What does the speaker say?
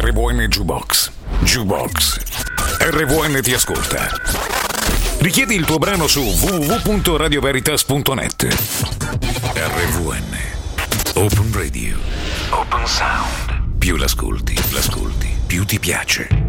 RVN Jukebox. Jukebox. RVN ti ascolta. Richiedi il tuo brano su www.radioveritas.net. RVN. Open Radio. Open Sound. Più l'ascolti, più ti piace.